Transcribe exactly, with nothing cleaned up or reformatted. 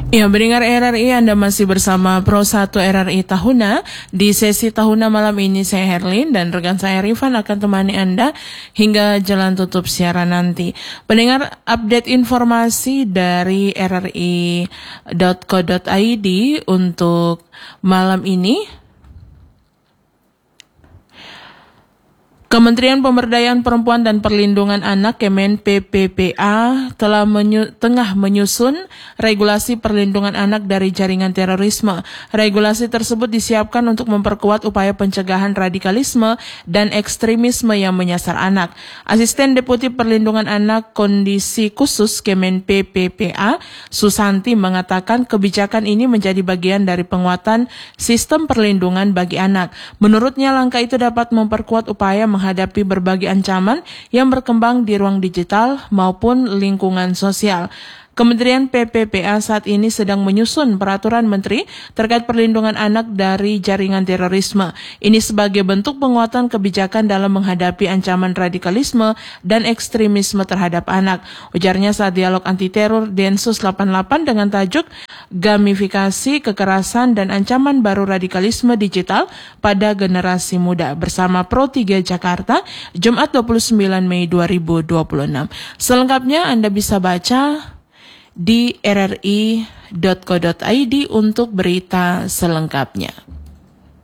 Ya, pendengar R R I, Anda masih bersama Pro satu R R I Tahuna. Di sesi Tahuna malam ini saya Herlin dan rekan saya Rifan akan temani Anda hingga jalan tutup siaran nanti. Pendengar, update informasi dari R R I dot co dot I D untuk malam ini. Kementerian Pemberdayaan Perempuan dan Perlindungan Anak Kemen P P P A telah menyu- tengah menyusun regulasi perlindungan anak dari jaringan terorisme. Regulasi tersebut disiapkan untuk memperkuat upaya pencegahan radikalisme dan ekstremisme yang menyasar anak. Asisten Deputi Perlindungan Anak Kondisi Khusus Kemen P P P A, Susanti, mengatakan kebijakan ini menjadi bagian dari penguatan sistem perlindungan bagi anak. Menurutnya, langkah itu dapat memperkuat upaya menghadapi berbagai ancaman yang berkembang di ruang digital maupun lingkungan sosial. Kementerian P P P A saat ini sedang menyusun peraturan menteri terkait perlindungan anak dari jaringan terorisme. Ini sebagai bentuk penguatan kebijakan dalam menghadapi ancaman radikalisme dan ekstremisme terhadap anak. Ujarnya saat dialog anti teror Densus delapan puluh delapan dengan tajuk Gamifikasi Kekerasan dan Ancaman Baru Radikalisme Digital pada Generasi Muda bersama Pro tiga Jakarta, Jumat dua puluh sembilan Mei dua ribu dua puluh enam. Selengkapnya Anda bisa baca di R R I dot co dot I D untuk berita selengkapnya.